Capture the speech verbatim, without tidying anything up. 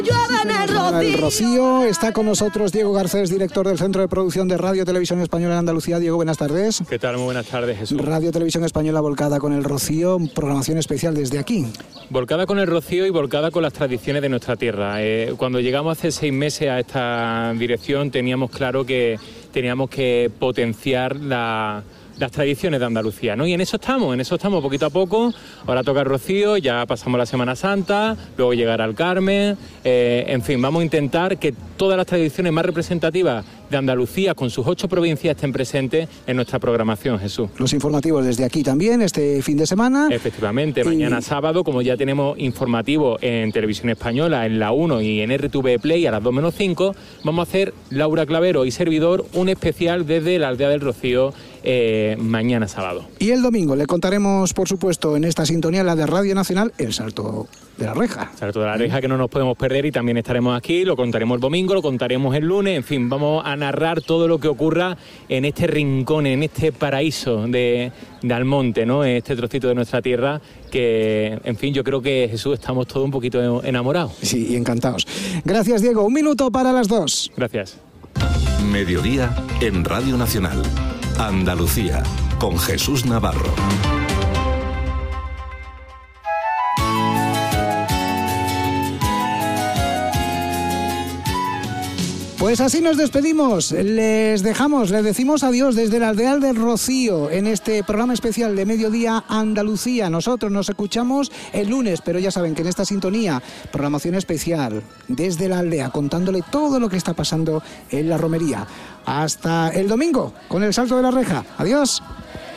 El Rocío. Está con nosotros Diego Garcés, director del Centro de Producción de Radio Televisión Española en Andalucía. Diego, buenas tardes. ¿Qué tal? Muy buenas tardes, Jesús. Radio Televisión Española volcada con el Rocío, programación especial desde aquí. Volcada con el Rocío y volcada con las tradiciones de nuestra tierra. Eh, cuando llegamos hace seis meses a esta dirección teníamos claro que teníamos que potenciar la... las tradiciones de Andalucía, ¿no? Y en eso estamos, en eso estamos poquito a poco. Ahora toca el Rocío, ya pasamos la Semana Santa, luego llegará el Carmen, eh, en fin, vamos a intentar que todas las tradiciones más representativas de Andalucía, con sus ocho provincias, estén presentes en nuestra programación, Jesús. Los informativos desde aquí también, este fin de semana. Efectivamente, y... mañana sábado, como ya tenemos informativo en Televisión Española, en la uno y en R T V Play a las dos menos cinco, vamos a hacer, Laura Clavero y servidor, un especial desde la Aldea del Rocío, eh, mañana sábado. Y el domingo le contaremos, por supuesto, en esta sintonía, la de Radio Nacional, el Salto de la Reja. Salto de la Reja, que no nos podemos perder, y también estaremos aquí, lo contaremos el domingo, lo contaremos el lunes, en fin, vamos a narrar todo lo que ocurra en este rincón, en este paraíso de, de Almonte, ¿no? Este trocito de nuestra tierra que, en fin, yo creo que, Jesús, estamos todos un poquito enamorados. Sí, y encantados. Gracias, Diego. Un minuto para las dos. Gracias. Mediodía en Radio Nacional. Andalucía, con Jesús Navarro. Pues así nos despedimos, les dejamos, les decimos adiós desde el Aldea del Rocío en este programa especial de Mediodía Andalucía. Nosotros nos escuchamos el lunes, pero ya saben que en esta sintonía, programación especial desde la aldea, contándole todo lo que está pasando en la romería. Hasta el domingo con el Salto de la Reja. Adiós.